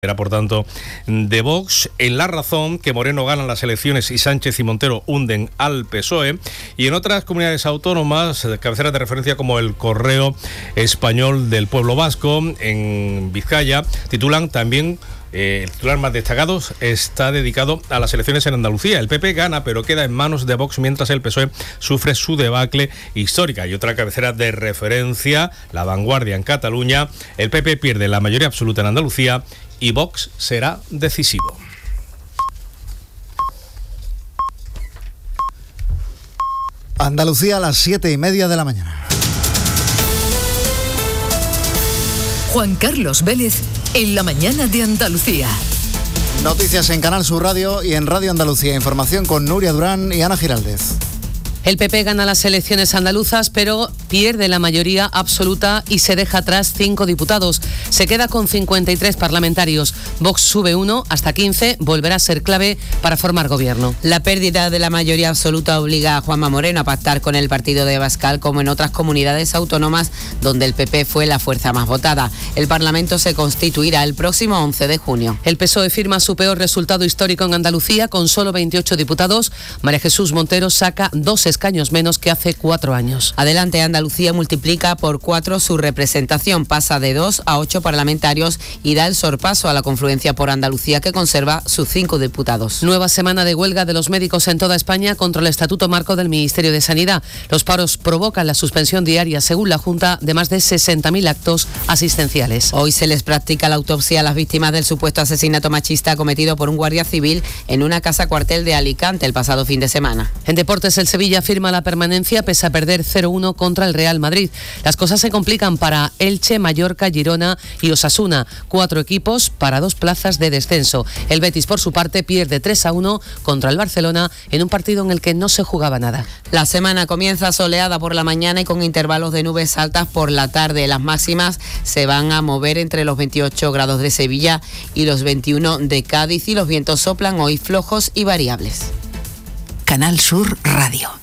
Era, por tanto, de Vox. En La Razón, que Moreno gana las elecciones y Sánchez y Montero hunden al PSOE. Y en otras comunidades autónomas, cabeceras de referencia como el Correo Español del Pueblo Vasco, en Vizcaya, titulan también... el titular más destacado está dedicado a las elecciones en Andalucía. El PP gana, pero queda en manos de Vox, mientras el PSOE sufre su debacle histórica. Y otra cabecera de referencia, La Vanguardia, en Cataluña. El PP pierde la mayoría absoluta en Andalucía y Vox será decisivo. Andalucía a las 7:30 de la mañana. Juan Carlos Vélez en la mañana de Andalucía. Noticias en Canal Sur Radio y en Radio Andalucía. Información con Nuria Durán y Ana Giraldez. El PP gana las elecciones andaluzas, pero pierde la mayoría absoluta y se deja atrás 5 diputados. Se queda con 53 parlamentarios. Vox sube 1 hasta 15, volverá a ser clave para formar gobierno. La pérdida de la mayoría absoluta obliga a Juanma Moreno a pactar con el partido de Abascal, como en otras comunidades autónomas donde el PP fue la fuerza más votada. El Parlamento se constituirá el próximo 11 de junio. El PSOE firma su peor resultado histórico en Andalucía con solo 28 diputados. María Jesús Montero saca 2 escaños menos que hace 4 años. Adelante Andalucía multiplica por 4 su representación, pasa de 2 a 8 parlamentarios y da el sorpaso a la confluencia por Andalucía, que conserva sus 5 diputados. Nueva semana de huelga de los médicos en toda España contra el Estatuto Marco del Ministerio de Sanidad. Los paros provocan la suspensión diaria, según la Junta, de más de 60.000 actos asistenciales. Hoy se les practica la autopsia a las víctimas del supuesto asesinato machista cometido por un guardia civil en una casa cuartel de Alicante el pasado fin de semana. En deportes, el Sevilla firma la permanencia pese a perder 0-1 contra el Real Madrid. Las cosas se complican para Elche, Mallorca, Girona y Osasuna. 4 equipos para 2 plazas de descenso. El Betis, por su parte, pierde 3-1 contra el Barcelona en un partido en el que no se jugaba nada. La semana comienza soleada por la mañana y con intervalos de nubes altas por la tarde. Las máximas se van a mover entre los 28 grados de Sevilla y los 21 de Cádiz, y los vientos soplan hoy flojos y variables. Canal Sur Radio.